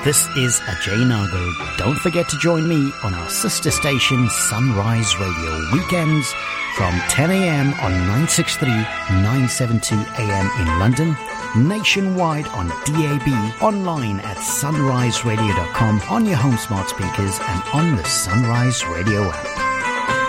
This is Ajay Nagal. Don't forget to join me on our sister station Sunrise Radio weekends from 10 a.m. on 963, 972 a.m. in London, nationwide on DAB, online at sunriseradio.com, on your home smart speakers and on the Sunrise Radio app.